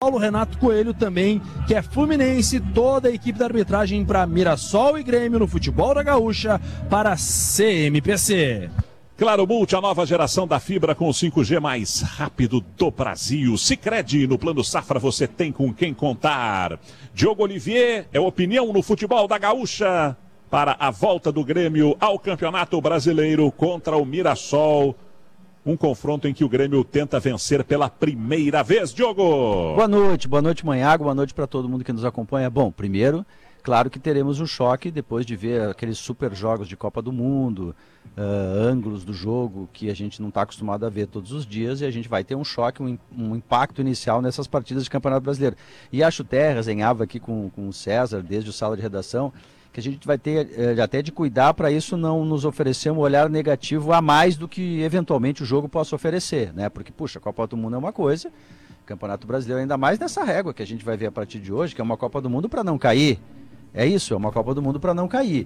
Paulo Renato Coelho também, que é fluminense, toda a equipe da arbitragem para Mirassol e Grêmio no futebol da Gaúcha para CMPC. Claro Multi, a nova geração da fibra com o 5G mais rápido do Brasil. Sicredi, no Plano Safra você tem com quem contar. Diogo Olivier é opinião no futebol da Gaúcha para a volta do Grêmio ao Campeonato Brasileiro contra o Mirassol. Um confronto em que o Grêmio tenta vencer pela primeira vez, Diogo. Boa noite Manhago, boa noite para todo mundo que nos acompanha. Bom, primeiro, claro que teremos um choque depois de ver aqueles super jogos de Copa do Mundo, ângulos do jogo que a gente não está acostumado a ver todos os dias, e a gente vai ter um choque, um impacto inicial nessas partidas de Campeonato Brasileiro. E acho até, resenhava aqui com o César, desde o sala de redação, que a gente vai ter até de cuidar para isso não nos oferecer um olhar negativo a mais do que eventualmente o jogo possa oferecer, né? Porque, puxa, a Copa do Mundo é uma coisa, Campeonato Brasileiro ainda mais nessa régua que a gente vai ver a partir de hoje, que é uma Copa do Mundo para não cair. É isso, é uma Copa do Mundo para não cair.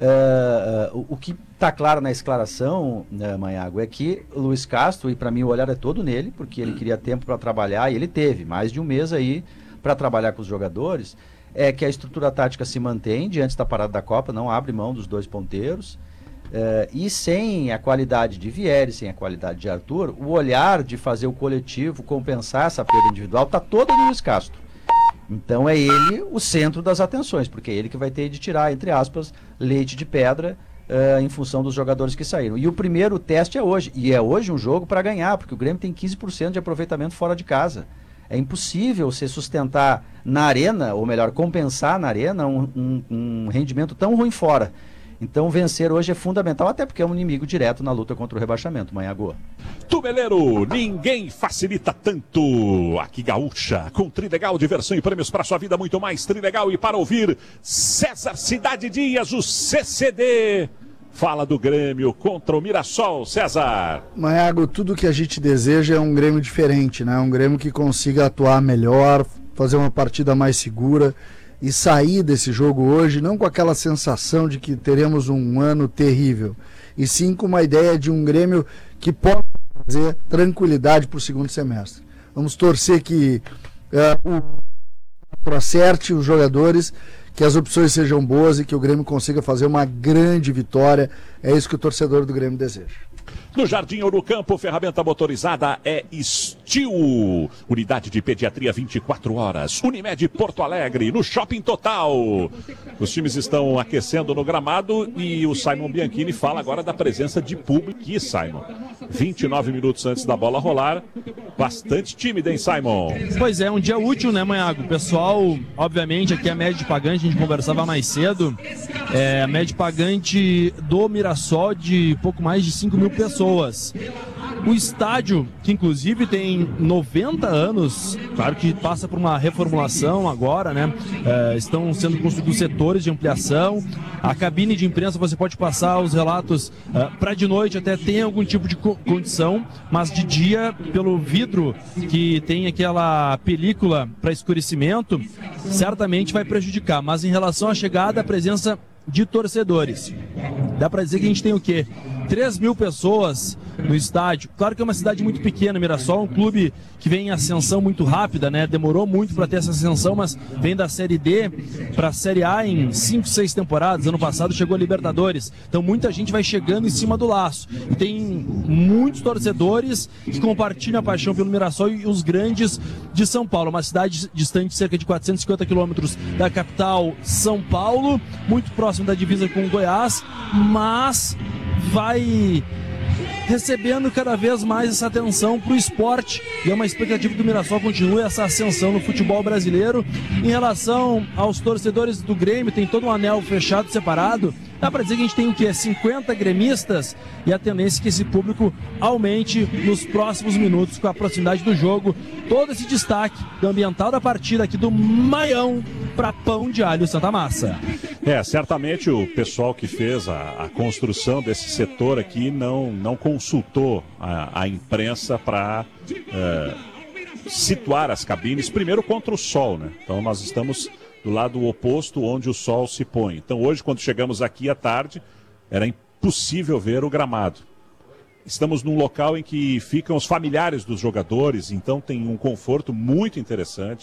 O que está claro na esclaração, Manhago, é que o Luiz Castro, e para mim o olhar é todo nele, porque ele queria tempo para trabalhar, e ele teve mais de um mês aí para trabalhar com os jogadores, é que a estrutura tática se mantém diante da parada da Copa, não abre mão dos dois ponteiros, e sem a qualidade de Vieri, sem a qualidade de Arthur, o olhar de fazer o coletivo compensar essa perda individual está todo no Luiz Castro. Então é ele o centro das atenções, porque é ele que vai ter de tirar, entre aspas, leite de pedra em função dos jogadores que saíram. E o primeiro teste é hoje, e é hoje um jogo para ganhar, porque o Grêmio tem 15% de aproveitamento fora de casa. É impossível você sustentar na arena, ou melhor, compensar na arena um rendimento tão ruim fora. Então vencer hoje é fundamental, até porque é um inimigo direto na luta contra o rebaixamento, Manhago. Tubeleiro, ninguém facilita tanto. Aqui Gaúcha, com Trilegal, diversão e prêmios para sua vida, muito mais Trilegal. E para ouvir César Cidade Dias, o CCD. Fala do Grêmio contra o Mirassol, César. Manhago, tudo que a gente deseja é um Grêmio diferente, né? Um Grêmio que consiga atuar melhor, fazer uma partida mais segura e sair desse jogo hoje, não com aquela sensação de que teremos um ano terrível, e sim com uma ideia de um Grêmio que pode trazer tranquilidade para o segundo semestre. Vamos torcer que acerte os jogadores, que as opções sejam boas e que o Grêmio consiga fazer uma grande vitória. É isso que o torcedor do Grêmio deseja. No Jardim Ouro Campo, ferramenta motorizada é Steel. Unidade de pediatria 24 horas. Unimed Porto Alegre, no Shopping Total. Os times estão aquecendo no gramado e o Simon Bianchini fala agora da presença de público. E Simon, 29 minutos antes da bola rolar, bastante tímido, hein, Simon? Pois é, um dia útil, né, Manhago? O pessoal, obviamente, aqui é a média de pagante, a gente conversava mais cedo, a média de pagante do Mirassol de pouco mais de 5 mil pessoas. O estádio, que inclusive tem 90 anos, claro que passa por uma reformulação agora, né? Estão sendo construídos setores de ampliação. A cabine de imprensa, você pode passar os relatos para de noite, até tem algum tipo de condição, mas de dia, pelo vidro que tem aquela película para escurecimento, certamente vai prejudicar. Mas em relação à chegada, a presença de torcedores, dá para dizer que a gente tem o quê? 3 mil pessoas no estádio. Claro que é uma cidade muito pequena, Mirassol, um clube que vem em ascensão muito rápida, né? Demorou muito para ter essa ascensão, mas vem da Série D para a Série A em 5, 6 temporadas. Ano passado chegou a Libertadores. Então muita gente vai chegando em cima do laço. E tem muitos torcedores que compartilham a paixão pelo Mirassol e os grandes de São Paulo. Uma cidade distante cerca de 450 quilômetros da capital São Paulo, muito próximo da divisa com Goiás, mas vai recebendo cada vez mais essa atenção para o esporte, e é uma expectativa que o Mirassol continue essa ascensão no futebol brasileiro. Em relação aos torcedores do Grêmio, tem todo um anel fechado, separado. Dá para dizer que a gente tem o quê? 50 gremistas, e a tendência é que esse público aumente nos próximos minutos com a proximidade do jogo. Todo esse destaque do ambiental da partida aqui do Maião para Pão de Alho Santa Massa. Certamente o pessoal que fez a construção desse setor aqui não consultou a imprensa para situar as cabines, primeiro contra o sol, né? Então nós estamos do lado oposto onde o sol se põe. Então hoje, quando chegamos aqui à tarde, era impossível ver o gramado. Estamos num local em que ficam os familiares dos jogadores, então tem um conforto muito interessante.